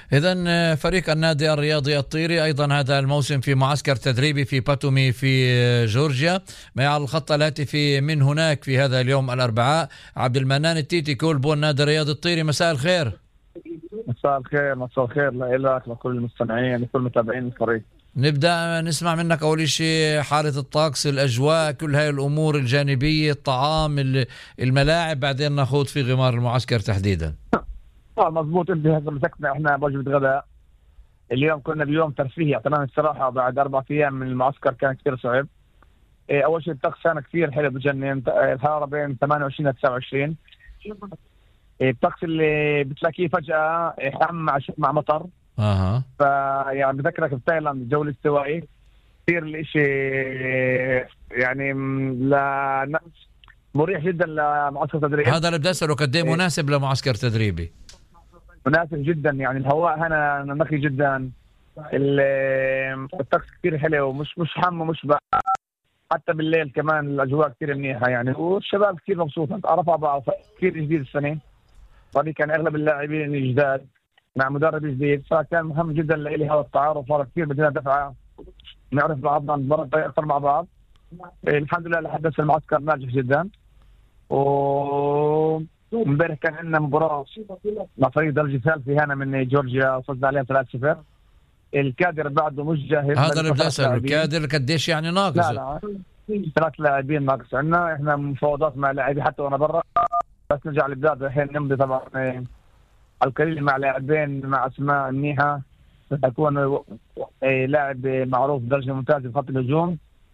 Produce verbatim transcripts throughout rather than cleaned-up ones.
إذن فريق النادي الرياضي الطيري أيضا هذا الموسم في معسكر تدريبي في باتومي في جورجيا. معي على الخط الهاتفي من هناك في هذا اليوم الأربعاء عبد المنان التيتي كولبو النادي الرياضي الطيري. مساء الخير. مساء الخير. مساء الخير لك لكل المستمعين لكل متابعين الفريق. نبدأ نسمع منك أول شيء حالة الطقس، الأجواء، كل هاي الأمور الجانبية، الطعام، الملاعب، بعدين ناخذ في غمار المعسكر تحديدا. اه مضبوط. انت هسه مسكنا احنا بوجبة غداء. اليوم كنا بيوم ترفيهي تمام الصراحة، بعد أربع أيام من المعسكر كان كثير صعب. إيه أول شيء الطقس كان كثير حلو بجنن، الحرارة بين ثمانية وعشرين إلى تسعة وعشرين. إيه الطقس اللي بتلاقيه فجأة حم مع مع مطر. اها فيعني بذكرك بتايلاند الجو الاستوائي كثير الاشي يعني لنفس مريح جدا لمعسكر تدريبي. هذا اللي بدي اساله، قد ايه مناسب لمعسكر تدريبي؟ مناسب جدا، يعني الهواء هنا نقي جدا، الطقس كثير حلو ومش مش حم ومش بقى. حتى بالليل كمان الاجواء كثير منيحه يعني، والشباب كثير مبسوطه، تعرفوا على بعض كثير جديد السنه. طبعا كان اغلب اللاعبين جداد مع مدرب جديد، فكان مهم جدا لي هذا التعارف، صار كثير بدنا دفعه نعرف بعضنا نتمرن اكثر مع بعض. الحمد لله لحد هسه المعسكر ناجح جدا. وامبارح كان عندنا مباراه مع فريق درجه ثالثه هنا من جورجيا، فزنا عليهم ثلاثة صفر. الكادر بعده مش جاهز. هذا اللي بدي اساله، الكادر قديش يعني ناقص؟ لا لا ثلاث لاعبين ناقص عندنا، احنا مفاوضات مع لاعبين حتى وانا برا، بس نرجع للبلاد الحين نمضي طبعا على القليل مع لاعبين مع اسماء منيحه. يكون لاعب معروف درجه ممتازه في خط الهجوم،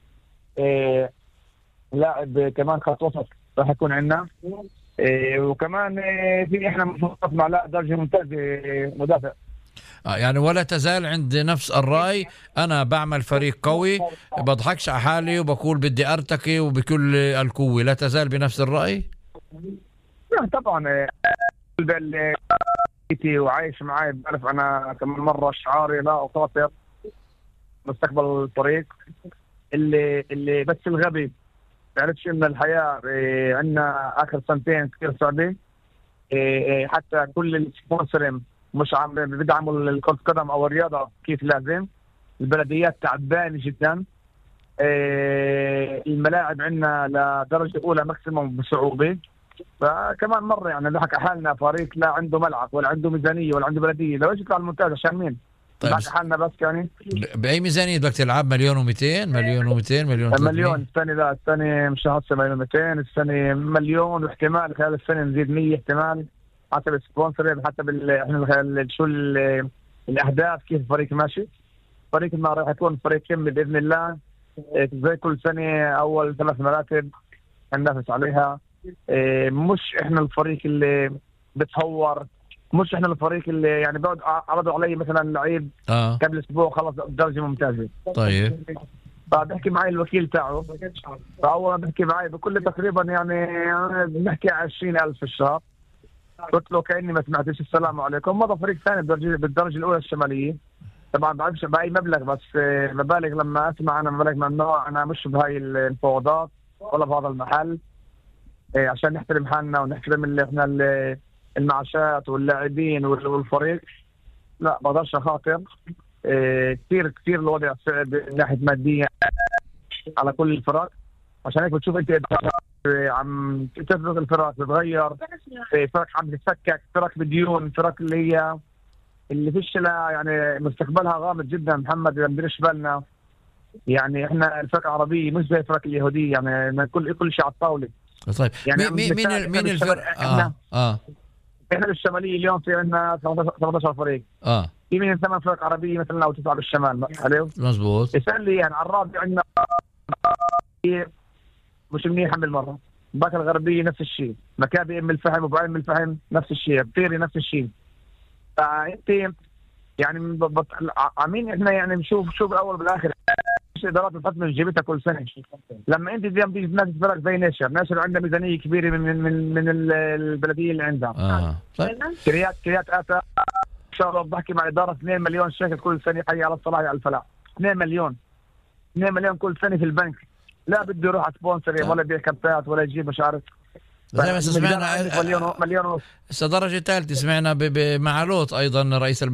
لاعب كمان خط وسط راح يكون عندنا، وكمان في احنا مفاوضات مع لاعب درجه ممتازه مدافع. آه يعني ولا تزال عند نفس الرأي، أنا بعمل فريق قوي، بضحكش على حالي وبقول بدي أرتقي وبكل القوة. لا تزال بنفس الرأي؟ طبعا وعايش معي، بعرف أنا كم مرة شعاري لا أخاطر مستقبل الفريق. اللي اللي بس الغبي تعرفش إن الحياة عندنا آخر سنتين كثير صعبة. حتى كل السبونسرين مش عم بدعموا كرة القدم او الرياضه كيف لازم. البلديات تعبانه جدا. الملاعب عندنا لدرجه اولى ماكسيموم بصعوبه. فكمان مره يعني نحكي حالنا فريق لا عنده ملعب ولا عنده ميزانيه ولا عنده بلديه، لو ايش يطلع الممتاز عشان مين؟ طيب نحكي حالنا بس يعني باي ميزانيه بدك تلعب؟ مليون ومئتين مليون ومئتين مليون ثلاثمية؟ مليون السنه. لا السنه مش هسه مليون ومئتين، السنه مليون، واحتمال خلال السنه نزيد مية احتمال حسب السبونسر، حسب احنا شو الاهداف كيف الفريق ماشي. فريقنا راح يكون فريق كامل باذن الله، زي كل سنه اول ثلاث مراتب ننافس عليها. مش احنا الفريق اللي بتهور، مش احنا الفريق اللي يعني بقعد عرضوا علي مثلا لعيب اه قبل اسبوع خلص درجه ممتازه. طيب فبحكي معي الوكيل تاعه، فاول بحكي معي بكل تقريبا يعني بنحكي عشرين ألف في الشهر. قلت له كأني ما سمعتش، السلام عليكم. مضى فريق ثاني بالدرجة, بالدرجة الأولى الشمالية، طبعا ما بعرفش بأي مبلغ، بس مبالغ لما أسمع أنا مبالغ ممنوع. أنا مش بهاي المفاوضات ولا بهذا المحل، إيه عشان نحترم حالنا ونحترم اللي احنا اللي المعاشات واللاعبين والفريق. لا بقدرش أخاطر. إيه كثير كثير الوضع صعب من ناحية مادية على كل الفرق، عشان هيك بتشوف أنت عم تفرق الفرق بتتغير، فرق عم تتفكك، فرق بديون، فرق اللي هي اللي فيش لها يعني مستقبلها غامض جدا. محمد ما نديرش بالنا يعني، احنا الفرق العربيه مش زي الفرق اليهوديه يعني، كل كل شيء على الطاوله. طيب يعني مين مين مين الفرق؟ احنا اه احنا بالشماليه اليوم في عندنا ثمانية عشر فريق، اه في من ثمان فرق عربيه مثلا او تسعه بالشمال. عليه مزبوط. يسال لي يعني على الرابع عندنا مش منيحه بالمره، باكر الغربيه نفس الشيء، مكابي ام الفهم وابو ام الفهم نفس الشيء، بطيري نفس الشيء. فانت يعني عاملين احنا يعني نشوف شو بالاول بالاخر ايش ادارات الفتره جيبتها كل سنه. لما انت اليوم تيجي تنافس فرق زي ناشر، ناشر عندها ميزانيه كبيره من من من البلديه اللي عندها. اه طيب كريات كريات اتا ان شاء الله بحكي مع اداره اثنين مليون شيكل كل سنه. حي على الصلاح على الفلاح، اثنين مليون اثنين مليون كل سنه في البنك. لا بده يروح على سبونسر ولا يبيع كابتات ولا يجيب مش عارف. زي ما سمعنا مليون مليون ونص درجة ثالثة، سمعنا بمعلوت أيضا رئيس